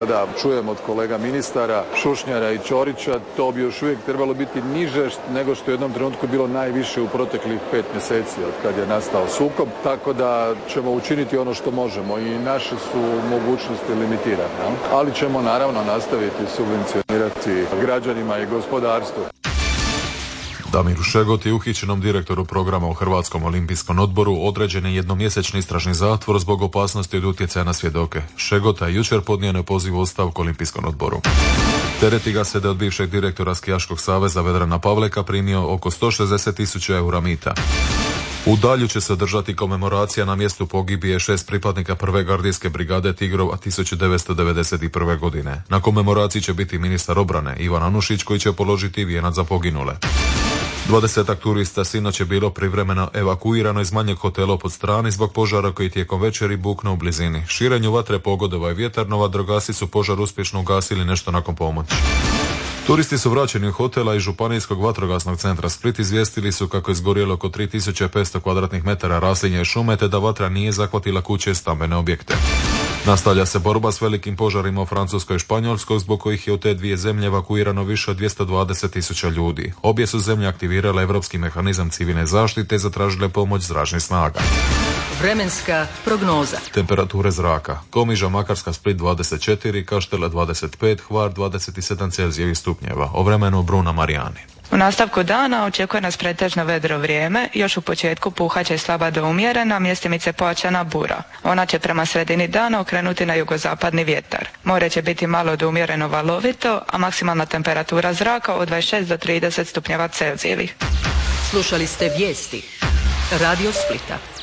Da čujem od kolega ministara Šušnjara i Ćorića, to bi još uvijek trebalo biti niže nego što je u jednom trenutku bilo najviše u proteklih 5 mjeseci od kad je nastao sukob, tako da ćemo učiniti ono što možemo i naše su mogućnosti limitirane, ali ćemo naravno nastaviti subvencionirati građanima i gospodarstvu. Damiru Šegoti, uhićenom direktoru programa u Hrvatskom olimpijskom odboru, određen je jednomjesečni istražni zatvor zbog opasnosti od utjecaja na svjedoke. Šegota je jučer podnio nepoziv ostavku Olimpijskom odboru. Tereti ga se da od bivšeg direktora Skijaškog saveza Vedrana Pavleka primio oko 160.000 eura mita. U Dalju će se održati komemoracija na mjestu pogibije 6 pripadnika prve gardijske brigade Tigrova 1991. godine. Na komemoraciji će biti ministar obrane Ivan Anušić koji će položiti vijenac za poginule. 20 turista sinoć je bilo privremeno evakuirano iz manjeg hotela pod strani zbog požara koji tijekom večeri buknuo u blizini. Širenju vatre pogodovao je vjetar, no vatrogasci su požar uspješno ugasili nešto nakon pomoći. Turisti su vraćeni u hotela i Županijskog vatrogasnog centra Split izvijestili su kako je izgorjelo oko 3500 kvadratnih metara raslinja i šume te da vatra nije zahvatila kuće i stambene objekte. Nastavlja se borba s velikim požarima u Francuskoj i Španjolskoj zbog kojih je u te dvije zemlje evakuirano više od 220.000 ljudi. Obje su zemlje aktivirale Europski mehanizam civilne zaštite i zatražile pomoć zračnih snaga. Vremenska prognoza. Temperature zraka. Komiža, Makarska, Split 24, Kaštela 25, Hvar 27 Celzijevih stupnjeva. O vremenu Bruna Marijani. U nastavku dana očekuje nas pretežno vedro vrijeme, još u početku puhaće slaba do umjerena, mjestimice pojačana bura. Ona će prema sredini dana okrenuti na jugozapadni vjetar. More će biti malo do umjereno valovito, a maksimalna temperatura zraka od 26 do 30 stupnjeva Celzijevih. Slušali ste vijesti Radio Splita.